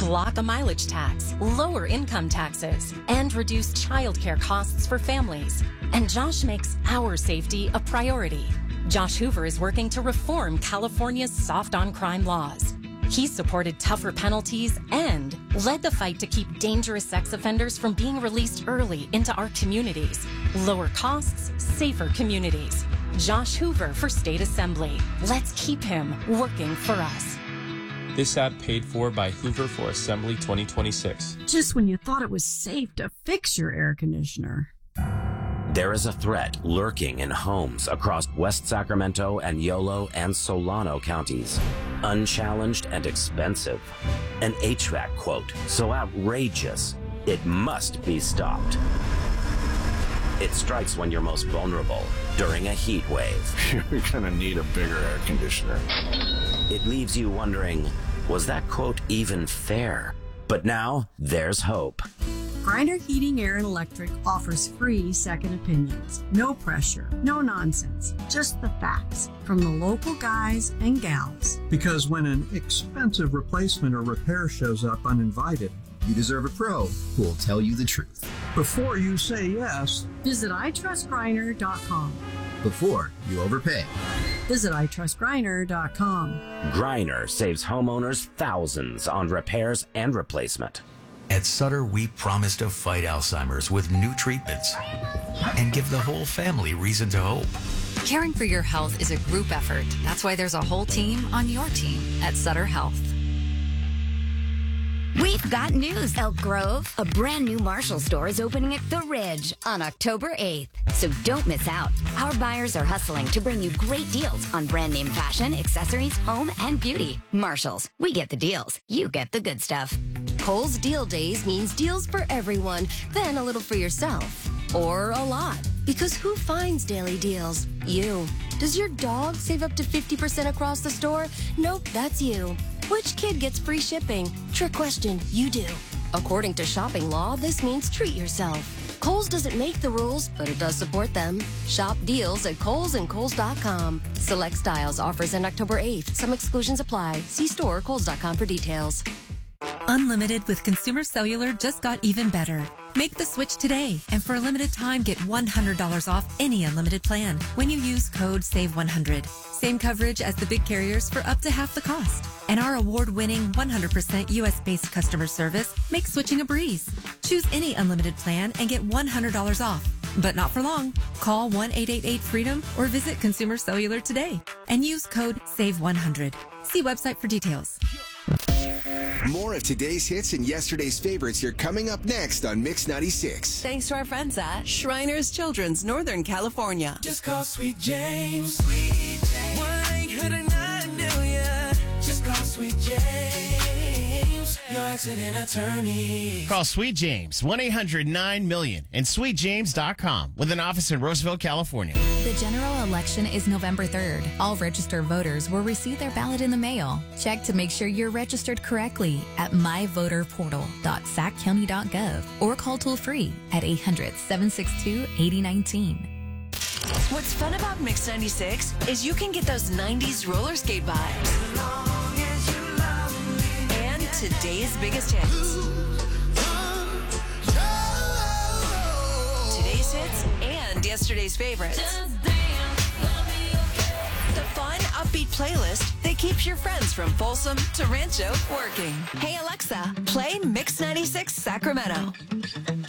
block the mileage tax, lower income taxes, and reduce childcare costs for families. And Josh makes our safety a priority. Josh Hoover is working to reform California's soft-on-crime laws. He supported tougher penalties and led the fight to keep dangerous sex offenders from being released early into our communities. Lower costs, safer communities. Josh Hoover for State Assembly. Let's keep him working for us. This ad paid for by Hoover for Assembly 2026. Just when you thought it was safe to fix your air conditioner. There is a threat lurking in homes across West Sacramento and Yolo and Solano counties. Unchallenged and expensive. An HVAC quote so outrageous, it must be stopped. It strikes when you're most vulnerable, during a heat wave. You're gonna need a bigger air conditioner. It leaves you wondering, was that quote even fair? But now, there's hope. Griner Heating, Air, and Electric offers free second opinions. No pressure, no nonsense, just the facts from the local guys and gals. Because when an expensive replacement or repair shows up uninvited, you deserve a pro who will tell you the truth. Before you say yes, visit itrustgriner.com. Before you overpay, visit itrustgriner.com. Griner saves homeowners thousands on repairs and replacement. At Sutter, we promise to fight Alzheimer's with new treatments and give the whole family reason to hope. Caring for your health is a group effort. That's why there's a whole team on your team at Sutter Health. We've got news, Elk Grove. A brand new Marshall store is opening at The Ridge on October 8th. So don't miss out. Our buyers are hustling to bring you great deals on brand name fashion, accessories, home, and beauty. Marshalls, we get the deals. You get the good stuff. Kohl's Deal Days means deals for everyone, then a little for yourself. Or a lot. Because who finds daily deals? You. Does your dog save up to 50% across the store? Nope, that's you. Which kid gets free shipping? Trick question, you do. According to shopping law, this means treat yourself. Kohl's doesn't make the rules, but it does support them. Shop deals at Kohl's and Kohl's.com. Select styles, offers end October 8th. Some exclusions apply. See store or Kohl's.com for details. Unlimited with Consumer Cellular just got even better. Make the switch today, and for a limited time, get $100 off any unlimited plan when you use code SAVE100. Same coverage as the big carriers for up to half the cost. And our award-winning 100% U.S.-based customer service makes switching a breeze. Choose any unlimited plan and get $100 off. But not for long. Call 1-888-FREEDOM or visit Consumer Cellular today and use code SAVE100. See website for details. More of today's hits and yesterday's favorites are coming up next on Mix 96. Thanks to our friends at Shriners Children's, Northern California. Just call Sweet James. Sweet James. 1-800-9-million. Just call Sweet James. Your accident attorney. Call Sweet James, 1-800-9-million, and sweetjames.com with an office in Roosevelt, California. The general election is November 3rd. All registered voters will receive their ballot in the mail. Check to make sure you're registered correctly at myvoterportal.saccounty.gov or call toll-free at 800-762-8019. What's fun about Mix 96 is you can get those 90s roller skate vibes. And today's biggest hits. Today's hits and yesterday's favorites. The fun, upbeat playlist that keeps your friends from Folsom to Rancho working. Hey Alexa, play Mix 96 Sacramento.